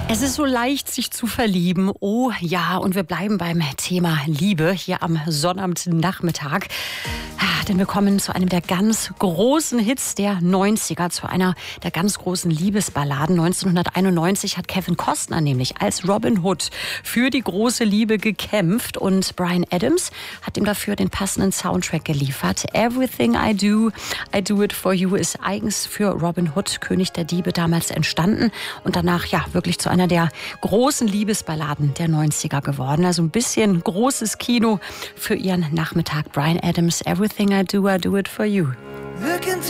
Es ist so leicht, sich zu verlieben. Oh ja, und wir bleiben beim Thema Liebe hier am Sonnabendnachmittag. Denn wir kommen zu einem der ganz großen Hits der 90er, zu einer der ganz großen Liebesballaden. 1991 hat Kevin Costner nämlich als Robin Hood für die große Liebe gekämpft und Bryan Adams hat ihm dafür den passenden Soundtrack geliefert. Everything I Do It For You ist eigens für Robin Hood, König der Diebe, damals entstanden und danach ja wirklich zu einer der großen Liebesballaden der 90er geworden. Also ein bisschen großes Kino für ihren Nachmittag. Bryan Adams, Everything I Do It For You.